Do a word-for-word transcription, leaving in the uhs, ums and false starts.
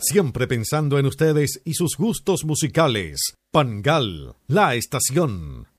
siempre pensando en ustedes y sus gustos musicales. Pangal, la estación.